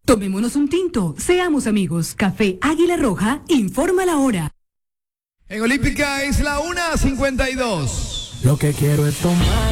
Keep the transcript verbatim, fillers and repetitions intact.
Tomémonos un tinto, seamos amigos. Café Águila Roja, informa la hora. En Olímpica es la una cincuenta y dos. Lo que quiero es tomar.